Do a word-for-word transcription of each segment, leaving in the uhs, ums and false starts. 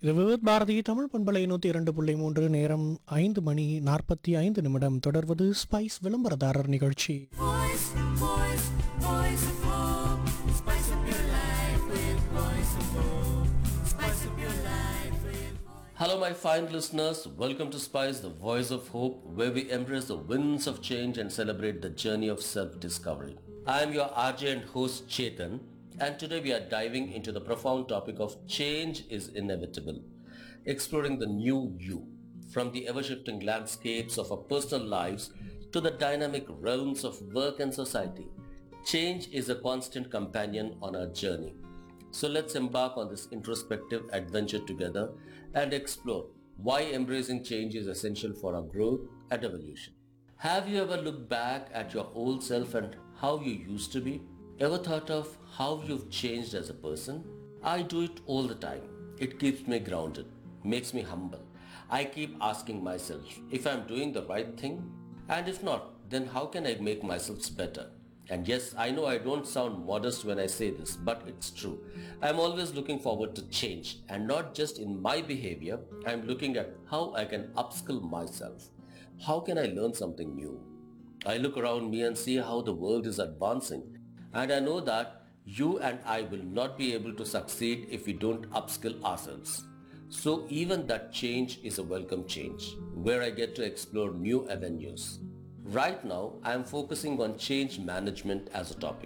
இது விவித் பாரதி தமிழ் பண்பலை நூற்றி இரண்டு புள்ளி மூன்று நேரம் ஐந்து மணி நாற்பத்தி ஐந்து நிமிடம் தொடர்வது ஸ்பைஸ் விளம்பரதாரர் நிகழ்ச்சி. Voice, voice, voice of hope. Spice up your life with voice of hope. Spice up your life with voice. Hello, my fine listeners. Welcome to Spice, the voice of hope, where we embrace the winds of change and celebrate the journey of self-discovery. I am your R J and host Chetan, and today we are diving into the profound topic of change is inevitable, exploring the new you, from the ever-shifting landscapes of our personal lives to the dynamic realms of work and society. Change is a constant companion on our journey. So let's embark on this introspective adventure together and explore why embracing change is essential for our growth and evolution. Have you ever looked back at your old self and how you used to be? Ever thought of how you've changed as a person? I do it all the time. It keeps me grounded, makes me humble. I keep asking myself if I'm doing the right thing, and if not, then how can I make myself better? And yes, I know I don't sound modest when I say this, but it's true. I'm always looking forward to change, and not just in my behavior. I'm looking at how I can upskill myself. How can I learn something new? I look around me and see how the world is advancing, and I know that you and I will not be able to succeed if we don't upskill ourselves. So even that change is a welcome change, where I get to explore new avenues. Right now, I am focusing on change management as a topic.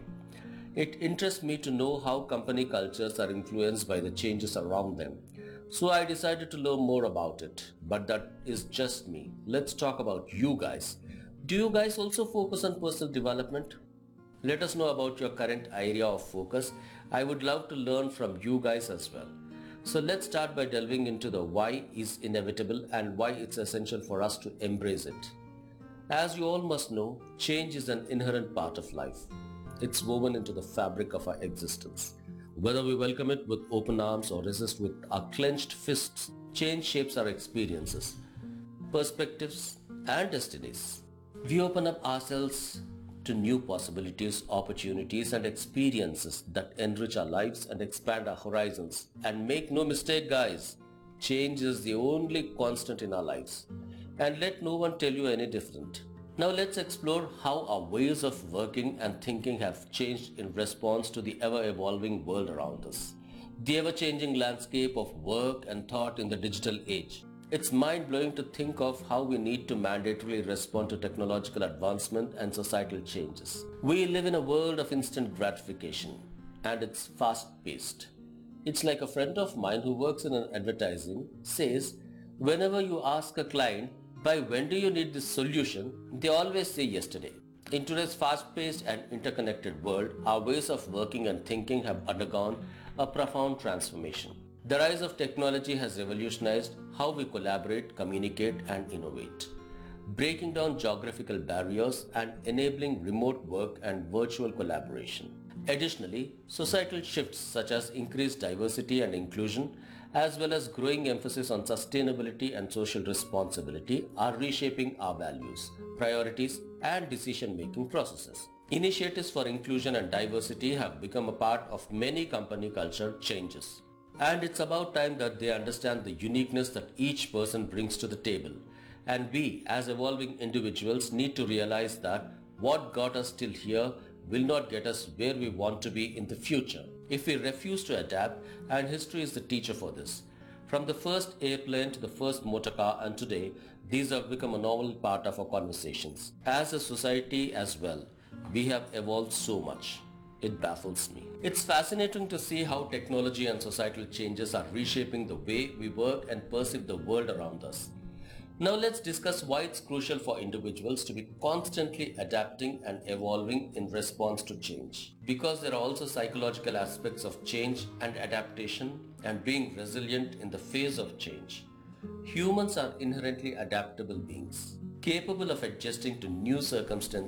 It interests me to know how company cultures are influenced by the changes around them. So I decided to learn more about it. But that is just me. Let's talk about you guys. Do you guys also focus on personal development? Let us know about your current area of focus. I would love to learn from you guys as well. So let's start by delving into the why is inevitable and why it's essential for us to embrace it. As you all must know, change is an inherent part of life. It's woven into the fabric of our existence. Whether we welcome it with open arms or resist with our clenched fists, change shapes our experiences, perspectives, and destinies. We open up ourselves to new possibilities, opportunities, and experiences that enrich our lives and expand our horizons. And make no mistake, guys, change is the only constant in our lives. And let no one tell you any different. Now let's explore how our ways of working and thinking have changed in response to the ever-evolving world around us. The ever-changing landscape of work and thought in the digital age. It's mind-blowing to think of how we need to mandatorily respond to technological advancement and societal changes. We live in a world of instant gratification, and it's fast-paced. It's like a friend of mine who works in an advertising says, whenever you ask a client, by when do you need this solution, they always say yesterday. In today's fast-paced and interconnected world, our ways of working and thinking have undergone a profound transformation. The rise of technology has revolutionized how we collaborate, communicate, and innovate, breaking down geographical barriers and enabling remote work and virtual collaboration. Additionally, societal shifts such as increased diversity and inclusion, as well as growing emphasis on sustainability and social responsibility, are reshaping our values, priorities, and decision-making processes. Initiatives for inclusion and diversity have become a part of many company culture changes. And it's about time that they understand the uniqueness that each person brings to the table. And we, as evolving individuals, need to realize that what got us till here will not get us where we want to be in the future if we refuse to adapt, and history is the teacher for this. From the first airplane to the first motor car, and today, these have become a normal part of our conversations. As a society as well, we have evolved so much. It baffles me. It's fascinating to see how technology and societal changes are reshaping the way we work and perceive the world around us. Now let's discuss why it's crucial for individuals to be constantly adapting and evolving in response to change. Because there are also psychological aspects of change and adaptation and being resilient in the face of change. Humans are inherently adaptable beings, capable of adjusting to new circumstances